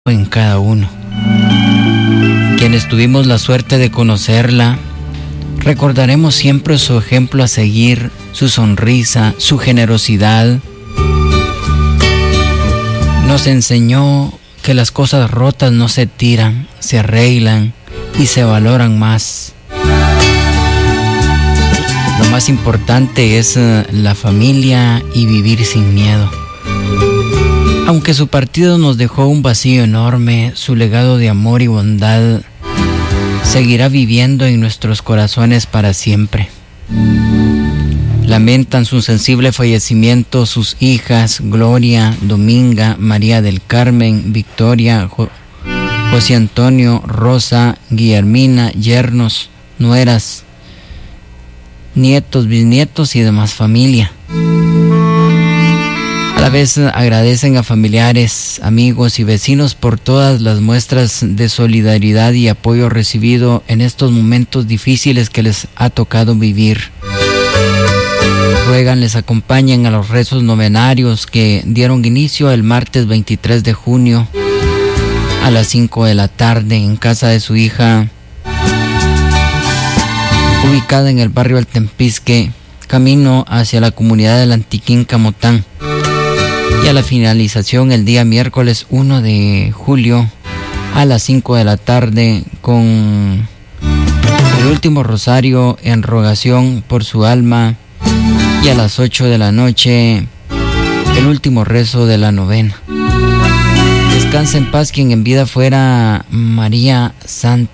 en cada uno. Quienes tuvimos la suerte de conocerla, recordaremos siempre su ejemplo a seguir, su sonrisa, su generosidad. Nos enseñó que las cosas rotas no se tiran, se arreglan y se valoran más. Lo más importante es la familia y vivir sin miedo. Aunque su partido nos dejó un vacío enorme, su legado de amor y bondad seguirá viviendo en nuestros corazones para siempre. Lamentan su sensible fallecimiento sus hijas Gloria, Dominga, María del Carmen, Victoria, José Antonio, Rosa, Guillermina, yernos, nueras, nietos, bisnietos y demás familia. A la vez agradecen a familiares, amigos y vecinos por todas las muestras de solidaridad y apoyo recibido en estos momentos difíciles que les ha tocado vivir. Ruegan les acompañen a los rezos novenarios que dieron inicio el martes 23 de junio a las 5 de la tarde en casa de su hija, ubicada en el barrio Altempisque, camino hacia la comunidad del Antiquín Camotán. Y a la finalización el día miércoles 1 de julio a las 5 de la tarde con el último rosario en rogación por su alma, y a las 8 de la noche el último rezo de la novena. Descansa en paz quien en vida fuera María Santa.